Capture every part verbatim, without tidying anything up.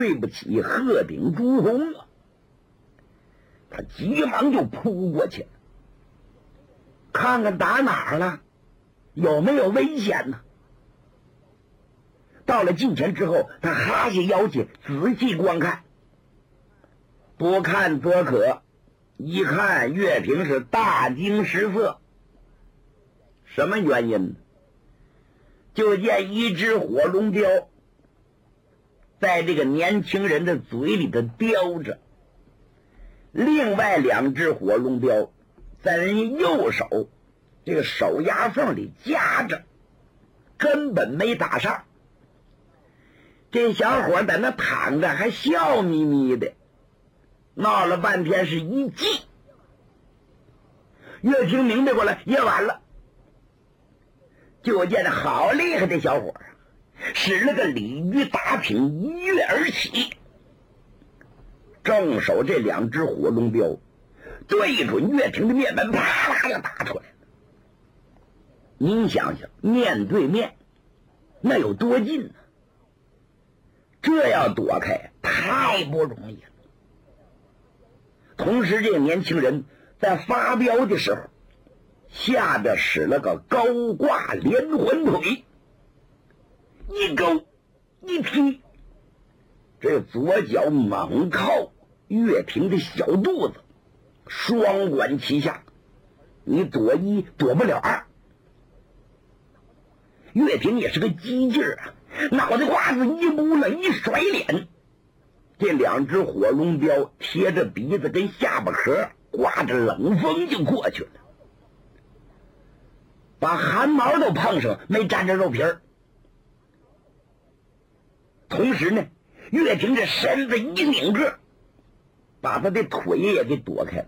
对不起鹤顶朱红啊！他急忙就扑过去了，看看打哪儿了，有没有危险呢？到了近前之后，他哈下腰去仔细观看，不看则可，一看岳平是大惊失色。什么原因呢？就见一只火龙镖在这个年轻人的嘴里头叼着，另外两只火龙镖在人家右手这个手牙缝里夹着，根本没打上。这小伙在那躺着还笑眯眯的，闹了半天是一计。岳平明白过来，也晚了。就见着好厉害的小伙啊，使了个鲤鱼打挺，一跃而起，正手这两只火龙镖对准岳平的面门，啪啦就打出来了。您想想，面对面那有多近呢？这要躲开太不容易了。同时这个年轻人在发镖的时候，下边使了个高挂连环腿，一勾一踢，这左脚猛靠岳平的小肚子，双管齐下，你躲一躲不了二。岳平也是个机劲儿啊，脑袋瓜子一扑了，一甩脸，这两只火龙镖贴着鼻子跟下巴壳，刮着冷风就过去了，把汗毛都碰上，没沾着肉皮儿。同时呢，岳平这身子一拧个，把他的腿也给躲开了。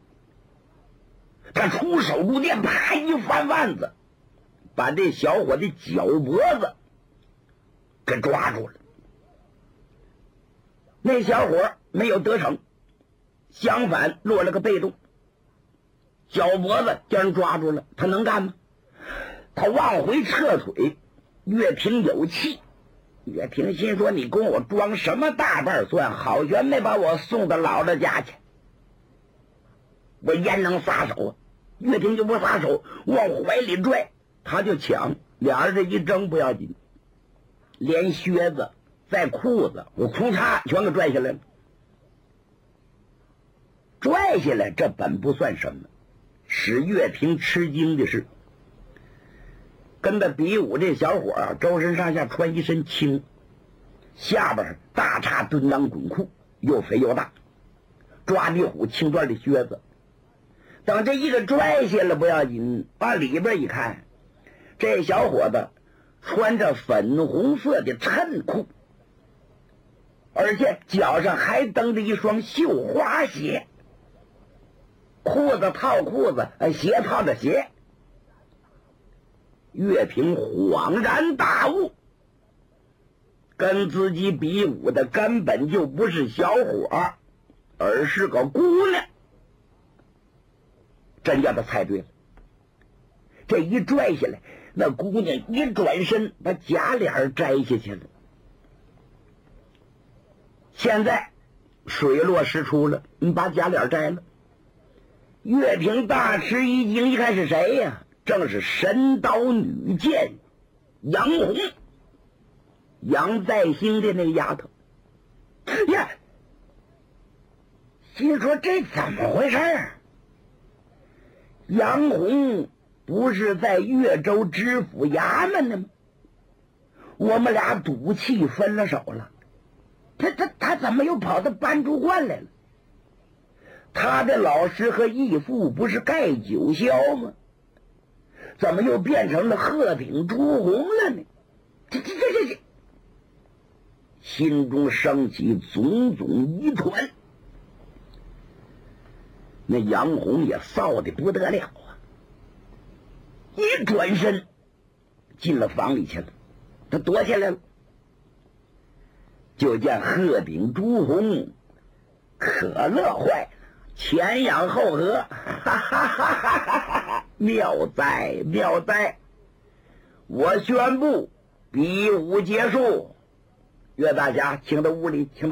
他出手入电，啪一翻腕子，把这小伙的脚脖子给抓住了。那小伙没有得逞，相反落了个被动。脚脖子叫人抓住了，他能干吗？他往回撤腿，岳平有气。岳平心说，你跟我装什么大瓣蒜，好悬没把我送到姥姥家去，我焉能撒手啊？岳平就不撒手，往怀里拽，他就抢。俩人这一争不要紧，连靴子带裤子我裤衩全给拽下来了。拽下来这本不算什么，使岳平吃惊的是，跟他比武这小伙啊，周身上下穿一身青，下边大叉蹲裆滚裤，又肥又大，抓地虎青缎的靴子。等这一个拽下了不要紧，往里边一看，这小伙子穿着粉红色的衬裤，而且脚上还蹬着一双绣花鞋，裤子套裤子，鞋套着鞋。岳平恍然大悟，跟自己比武的根本就不是小伙，而是个姑娘。真叫他猜对了。这一拽下来，那姑娘一转身把假脸摘下去了。现在水落石出了，你把假脸摘了。岳平大吃一惊，一看是谁呀？正是神刀女剑杨红，杨再兴的那丫头呀。心说这怎么回事儿？杨红不是在岳州知府衙门呢吗？我们俩赌气分了手了，他他他怎么又跑到班主观来了？他的老师和义父不是盖九霄吗？怎么又变成了鹤顶朱红了呢？这这这这这，心中升起种种疑团。那杨红也臊得不得了啊！一转身进了房里去了，他躲起来了。就见鹤顶朱红可乐坏了，前仰后合，哈哈哈哈哈哈！妙哉妙哉！我宣布比武结束。 岳大侠请到屋里，请到。